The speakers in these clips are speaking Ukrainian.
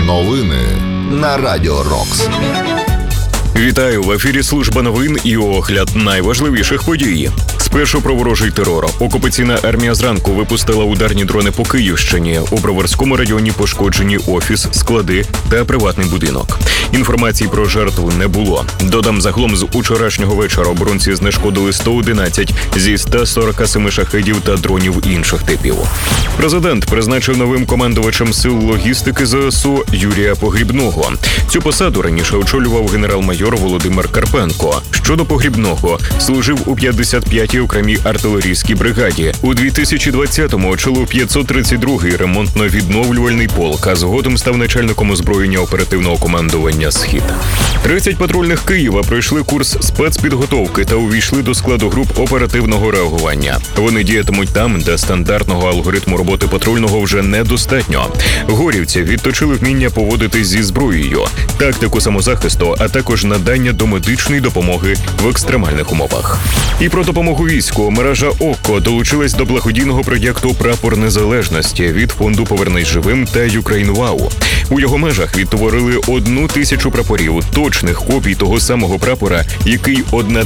Новини на Радіо Рокс. Вітаю! В ефірі служба новин і огляд найважливіших подій. Спершу про ворожий терор. Окупаційна армія зранку випустила ударні дрони по Київщині. У Броварському районі пошкоджені офіс, склади та приватний будинок. Інформації про жертву не було. Додам, загалом з учорашнього вечора оборонці знешкодили 111 зі 147 шахедів та дронів інших типів. Президент призначив новим командувачем сил логістики ЗСУ Юрія Погрібного. Цю посаду раніше очолював генерал-майор Володимир Карпенко. Щодо Погрібного, служив у 55-й окремій артилерійській бригаді. У 2020-му очолив 532-й ремонтно-відновлювальний полк, а згодом став начальником озброєння оперативного командування «Схід». 30 патрульних Києва пройшли курс спецпідготовки та увійшли до складу груп оперативного реагування. Вони діятимуть там, де стандартного алгоритму роботи патрульного вже недостатньо. Горівці відточили вміння поводитись зі зброєю, тактику самозахисту, а також надання домедичної допомоги в екстремальних умовах. І про допомогу війську мережа ОККО долучилась до благодійного проєкту «Прапор незалежності» від фонду «Повернись живим» та «Юкрейнвау». У його межах відтворили 1000 прапорів, точних копій того самого прапора, який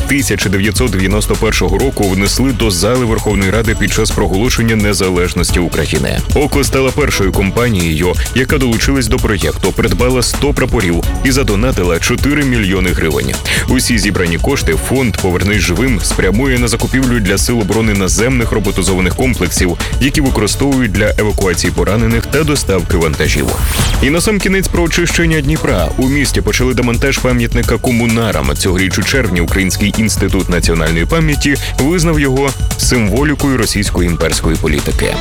1991 року внесли до зали Верховної Ради під час проголошення незалежності України. ОККО стала першою компанією, яка долучилась до проєкту, придбала 100 прапорів і задонатила 4 мільйони гривень. Усі зібрані кошти фонд «Повернись живим» спрямує на закупівлю для сил оборони наземних роботизованих комплексів, які використовують для евакуації поранених та доставки вантажів. І насамкінець про очищення Дніпра. У місті почали демонтаж пам'ятника комунарам. Цьогоріч у червні Український інститут національної пам'яті визнав його символікою російської імперської політики.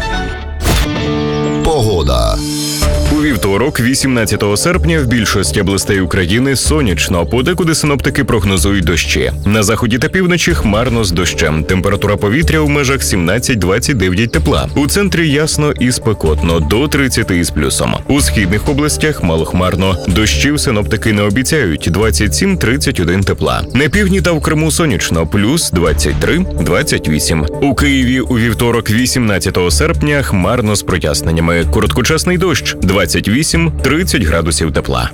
Погода. У вівторок, 18 серпня, в більшості областей України сонячно, подекуди синоптики прогнозують дощі. На заході та півночі хмарно з дощем. Температура повітря в межах 17-29 тепла. У центрі ясно і спекотно, до 30 із плюсом. У східних областях малохмарно. Дощів синоптики не обіцяють, 27-31 тепла. На півдні та в Криму сонячно, плюс 23-28. У Києві у вівторок, 18 серпня, хмарно з проясненнями. Короткочасний дощ, 28-30 градусів тепла.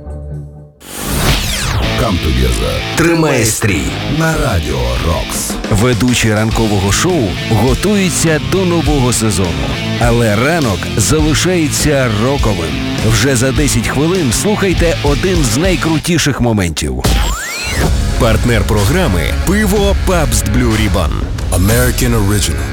Come together. Тримає стрій На Радіо Рокс. Ведучі ранкового шоу готуються до нового сезону. Але ранок залишається роковим. Вже за 10 хвилин слухайте один з найкрутіших моментів. Партнер програми «Пиво Pabst Blue Ribbon». American Original.